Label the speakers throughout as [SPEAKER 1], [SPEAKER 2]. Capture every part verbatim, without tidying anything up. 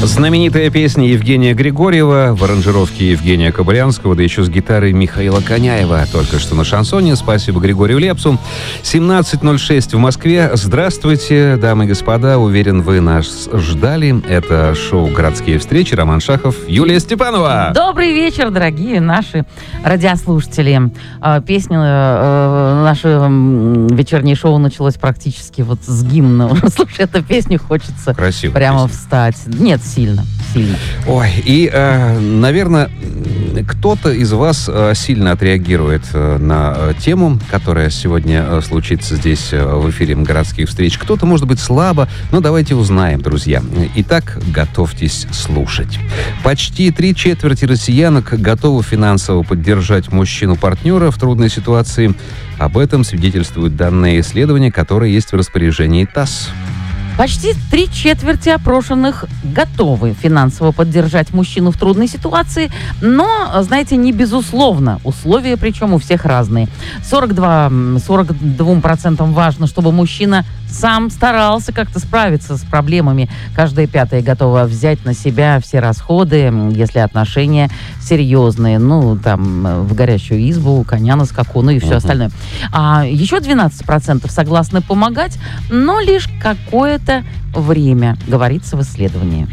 [SPEAKER 1] Знаменитая песня Евгения Григорьева в аранжировке Евгения Кобылянского, да еще с гитарой Михаила Коняева. Только что на шансоне. Спасибо Григорию Лепсу. семнадцать ноль шесть в Москве. Здравствуйте, дамы и господа. Уверен, вы нас ждали. Это шоу «Городские встречи». Роман Шахов, Юлия Степанова.
[SPEAKER 2] Добрый вечер, дорогие наши радиослушатели. Песня, наше вечернее шоу началось практически вот с гимна. Слушай, эту песню хочется
[SPEAKER 1] Красиво,
[SPEAKER 2] прямо
[SPEAKER 1] песня.
[SPEAKER 2] встать. Нет, сильно, сильно.
[SPEAKER 1] Ой, и, э, наверное, кто-то из вас э, сильно отреагирует э, на э, тему, которая сегодня э, случится здесь э, в эфире «Городских встреч». Кто-то, может быть, слабо, но давайте узнаем, друзья. Итак, готовьтесь слушать. Почти три четверти россиянок готовы финансово поддержать мужчину-партнера в трудной ситуации. Об этом свидетельствуют данные исследования, которые есть в распоряжении ТАСС.
[SPEAKER 2] Почти три четверти опрошенных готовы финансово поддержать мужчину в трудной ситуации, но, знаете, не безусловно. Условия, причем, у всех разные. сорок два процентов важно, чтобы мужчина сам старался как-то справиться с проблемами. Каждая пятая готова взять на себя все расходы, если отношения серьезные. Ну, там, в горящую избу, коня на скаку, ну и все uh-huh. остальное. А еще двенадцать процентов согласны помогать, но лишь какое-то время, говорится в исследовании.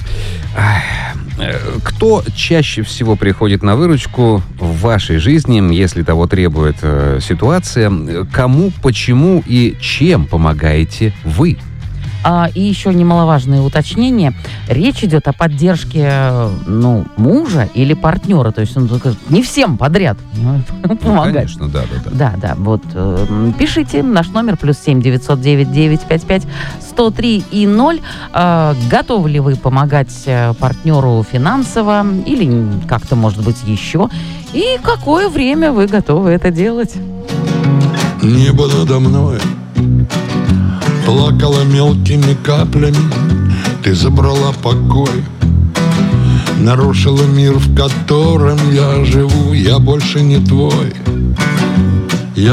[SPEAKER 1] Кто чаще всего приходит на выручку в вашей жизни, если того требует э, ситуация? Кому, почему и чем помогаете вы?
[SPEAKER 2] А, и еще немаловажное уточнение. Речь идет о поддержке, ну, мужа или партнера. То есть он не всем подряд помогает.
[SPEAKER 1] Конечно, да, да, да.
[SPEAKER 2] Да, да. Вот э, пишите наш номер плюс семь девятьсот девять девять пять пять сто три и ноль. Э, готовы ли вы помогать партнеру финансово или как-то, может быть, еще? И какое время вы готовы это делать?
[SPEAKER 3] Небо надо мной плакала мелкими каплями, ты забрала покой, нарушила мир, в котором я живу, я больше не твой.